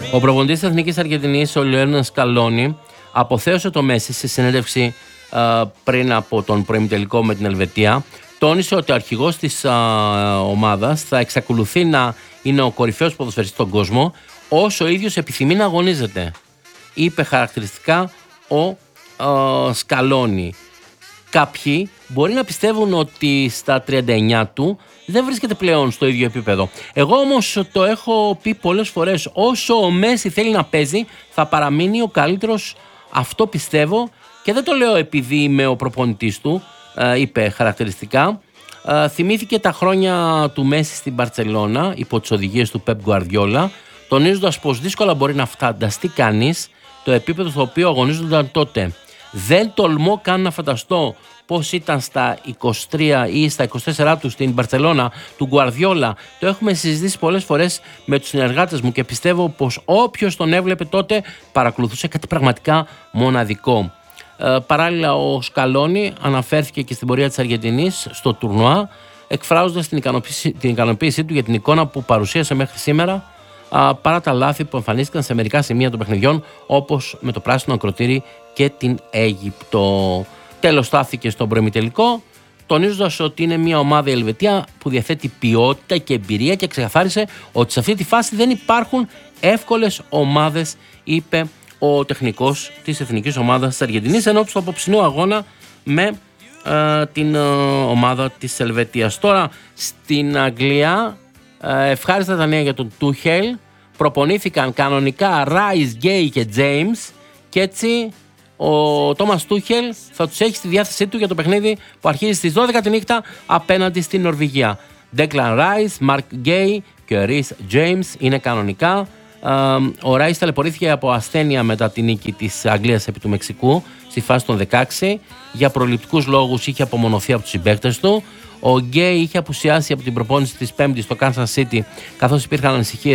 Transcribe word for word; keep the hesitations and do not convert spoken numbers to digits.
Ο προπονητής της Εθνικής Αργεντινής, ο Λιόνελ Σκαλόνι, αποθέωσε το Μέση σε συνέντευξη α, πριν από τον προημιτελικό με την Ελβετία. Τόνισε ότι ο αρχηγός της α, ομάδας θα εξακολουθεί να είναι ο κορυφαίος ποδοσφαιριστής στον κόσμο όσο ο ίδιος επιθυμεί να αγωνίζεται, είπε χαρακτηριστικά ο α, Σκαλόνι. Κάποιοι μπορεί να πιστεύουν ότι στα τριάντα εννιά του δεν βρίσκεται πλέον στο ίδιο επίπεδο. Εγώ όμως το έχω πει πολλές φορές, όσο ο Μέση θέλει να παίζει θα παραμείνει ο καλύτερος, αυτό πιστεύω, και δεν το λέω επειδή είμαι ο προπονητής του, είπε χαρακτηριστικά. Θυμήθηκε τα χρόνια του Μέση στην Μπαρτσελώνα υπό τις οδηγίες του Πεπ Γκουαρδιόλα, τονίζοντας πως δύσκολα μπορεί να φανταστεί κανείς το επίπεδο στο οποίο αγωνίζονταν τότε. Δεν τολμώ καν να φανταστώ πώς ήταν στα είκοσι τρία ή στα είκοσι τέσσερα του στην Μπαρτσελώνα του Γκουαρδιόλα. Το έχουμε συζητήσει πολλές φορές με τους συνεργάτες μου και πιστεύω πως όποιος τον έβλεπε τότε παρακολουθούσε κάτι πραγματικά μοναδικό. Ε, παράλληλα, ο Σκαλόνι αναφέρθηκε και στην πορεία της Αργεντινής στο τουρνουά, εκφράζοντας την ικανοποίηση, την ικανοποίησή του για την εικόνα που παρουσίασε μέχρι σήμερα, α, παρά τα λάθη που εμφανίστηκαν σε μερικά σημεία των παιχνιδιών, όπως με το πράσινο ακροτήρι και την Αίγυπτο. Τέλος, στάθηκε στον προημιτελικό, τονίζοντας ότι είναι μια ομάδα η Ελβετία που διαθέτει ποιότητα και εμπειρία και ξεκαθάρισε ότι σε αυτή τη φάση δεν υπάρχουν εύκολες ομάδες, είπε ο τεχνικός της εθνικής ομάδας της Αργεντινής ενώπιον του απόψινού αγώνα με ε, την ε, ομάδα της Ελβετίας. Τώρα στην Αγγλία, ε, ευχάριστα τα νέα για τον Τούχελ. Προπονήθηκαν κανονικά Ράις, Γκέι και Τζέιμς και έτσι ο Τόμας Τούχελ θα τους έχει στη διάθεσή του για το παιχνίδι που αρχίζει στις δώδεκα τη νύχτα απέναντι στην Νορβηγία. Ντέκλαν Ράις, Μαρκ Γκέι και ο Ρίς Τζέιμς είναι κανονικά. Ο Ράις ταλαιπωρήθηκε από ασθένεια μετά τη νίκη της Αγγλίας επί του Μεξικού στη φάση των δεκαέξι. Για προληπτικούς λόγους είχε απομονωθεί από τους συμπαίκτες του. Ο Γκέι είχε απουσιάσει από την προπόνηση της Πέμπτης στο Kansas City, καθώς υπήρχαν ανησυχίες